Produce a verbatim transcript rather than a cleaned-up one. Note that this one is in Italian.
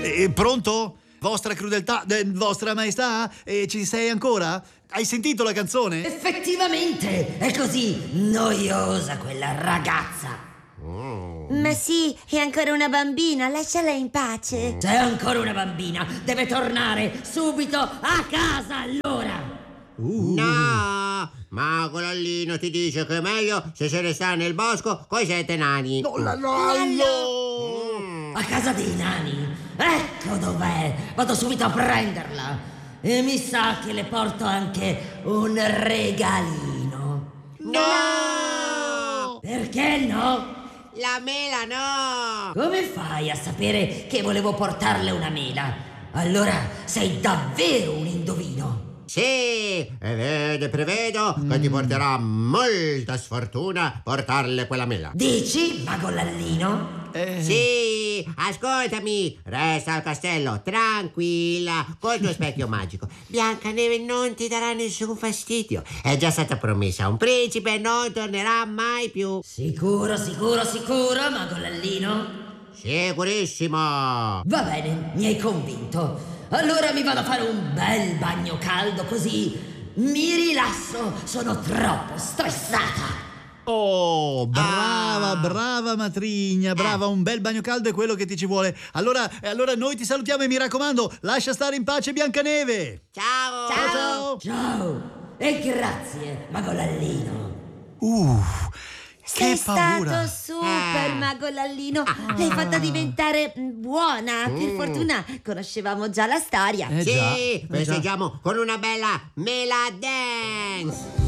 Eh, pronto? Vostra crudeltà, eh, vostra maestà? Eh, ci sei ancora? Hai sentito la canzone? Effettivamente, è così noiosa quella ragazza. Ma sì, è ancora una bambina, lasciala in pace. Se è ancora una bambina, deve tornare subito a casa allora. Uh. No, Mago Lallino ti dice che è meglio se se ne sta nel bosco coi sette nani. No, la, no, no. Mm. A casa dei nani? Ecco dov'è. Vado subito a prenderla. E mi sa che le porto anche un regalino. No! Perché no? La mela no! Come fai a sapere che volevo portarle una mela? Allora sei davvero un indovino. Sì, e vede, prevedo mm. che ti porterà molta sfortuna portarle quella mela. Dici, Mago Lallino? Eh. Sì, ascoltami, resta al castello, tranquilla, col tuo specchio magico. Biancaneve non ti darà nessun fastidio. È già stata promessa a un principe e non tornerà mai più. Sicuro, sicuro, sicuro, Mago Lallino? Sicurissimo. Va bene, mi hai convinto. Allora mi vado a fare un bel bagno caldo così mi rilasso, sono troppo stressata. Oh, brava, ah. brava matrigna, brava, un bel bagno caldo è quello che ti ci vuole. Allora, allora noi ti salutiamo e mi raccomando, lascia stare in pace Biancaneve. Ciao. Ciao, ciao. Ciao. E grazie, Mago Lallino. Uh, Sei che paura. stato super, Eh. Mago Lallino. L'hai fatta diventare buona. Mm. Per fortuna conoscevamo già la storia. Eh, Sì, già, eh, già. festeggiamo con una bella mela dance.